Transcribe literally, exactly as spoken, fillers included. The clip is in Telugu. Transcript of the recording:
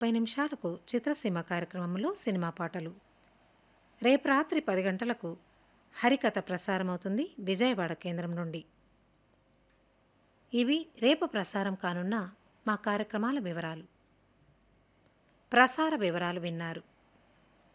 ముప్పై నిమిషాలకు చిత్రసీమ కార్యక్రమంలో సినిమా పాటలు. రేపు రాత్రి పది గంటలకు హరికథ ప్రసారమవుతుంది విజయవాడ కేంద్రం నుండి. ఇవి రేపు ప్రసారం కానున్న మా కార్యక్రమాల వివరాలు. ప్రసార వివరాలు విన్నారు.